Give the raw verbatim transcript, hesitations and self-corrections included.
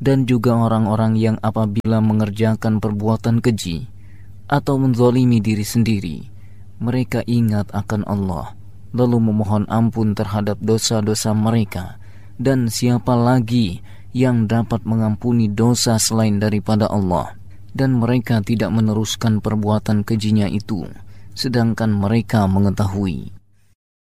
Dan juga orang-orang yang apabila mengerjakan perbuatan keji atau menzalimi diri sendiri, mereka ingat akan Allah, lalu memohon ampun terhadap dosa-dosa mereka. Dan siapa lagi yang dapat mengampuni dosa selain daripada Allah? Dan mereka tidak meneruskan perbuatan kejinya itu, sedangkan mereka mengetahui.